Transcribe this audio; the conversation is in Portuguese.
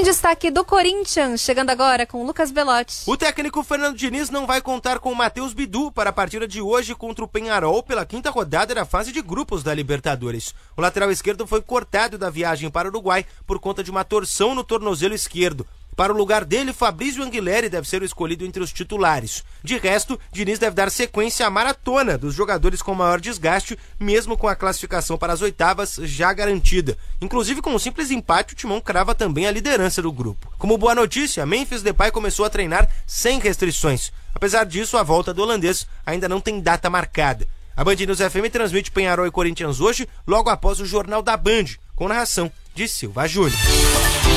destaque do Corinthians, chegando agora com Lucas Belotti. O técnico Fernando Diniz não vai contar com o Matheus Bidu para a partida de hoje contra o Peñarol pela 5ª rodada da fase de grupos da Libertadores. O lateral esquerdo foi cortado da viagem para o Uruguai por conta de uma torção no tornozelo esquerdo. Para o lugar dele, Fabrício Anguilleri deve ser o escolhido entre os titulares. De resto, Diniz deve dar sequência à maratona dos jogadores com maior desgaste, mesmo com a classificação para as oitavas já garantida. Inclusive, com um simples empate, o Timão crava também a liderança do grupo. Como boa notícia, Memphis Depay começou a treinar sem restrições. Apesar disso, a volta do holandês ainda não tem data marcada. A Band News FM transmite Peñarol e Corinthians hoje, logo após o Jornal da Band, com narração de Silva Júnior.